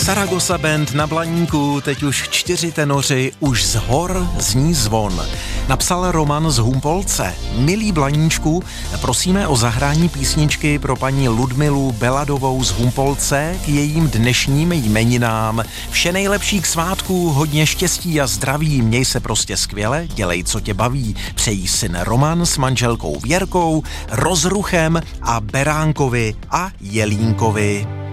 Saragossa Band na Blaníku, teď už 4 tenoři, už z hor zní zvon. Napsal Roman z Humpolce. Milý Blaníčku, prosíme o zahrání písničky pro paní Ludmilu Beladovou z Humpolce k jejím dnešním jmeninám. Vše nejlepší k svátku, hodně štěstí a zdraví, měj se prostě skvěle, dělej, co tě baví. Přejí syn Roman s manželkou Věrkou, Rozruchem a Beránkovi a Jelínkovi.